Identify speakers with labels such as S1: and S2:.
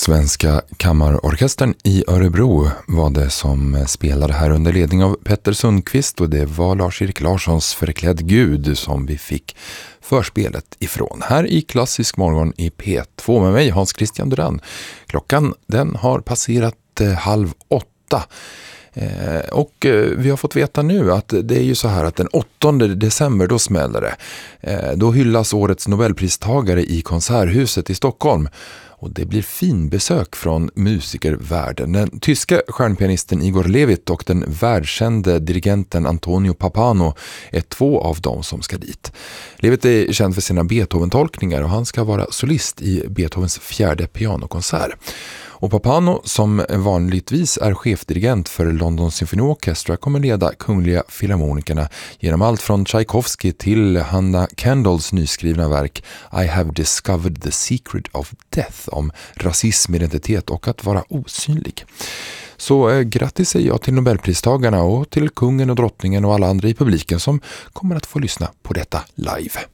S1: Svenska kammarorkestern i Örebro var det som spelade här under ledning av Petter Sundqvist, och det var Lars-Erik Larssons Förklädd Gud som vi fick förspelet ifrån. Här i Klassisk morgon i P2 med mig, Hans Christian Duran. Klockan den har passerat 7:30. Och vi har fått veta nu att det är ju så här att den 8 december då smäller det. Då hyllas årets Nobelpristagare i Konserthuset i Stockholm. Och det blir fin besök från musikervärlden. Den tyska stjärnpianisten Igor Levit och den världskände dirigenten Antonio Pappano är två av dem som ska dit. Levit är känd för sina Beethoven-tolkningar och han ska vara solist i Beethovens 4:e pianokonsert. Och Pappano, som vanligtvis är chefdirigent för London Symphony Orchestra, kommer leda Kungliga Filharmonikerna genom allt från Tchaikovsky till Hannah Kendalls nyskrivna verk I have discovered the secret of death, om rasism, identitet och att vara osynlig. Så grattis säger jag till Nobelpristagarna och till kungen och drottningen och alla andra i publiken som kommer att få lyssna på detta live.